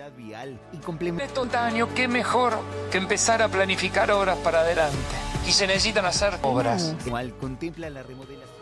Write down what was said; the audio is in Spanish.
seguridad vial y complementa. Espontáneo, qué mejor que empezar a planificar obras para adelante. Y se necesitan hacer obras. Contempla la remodelación.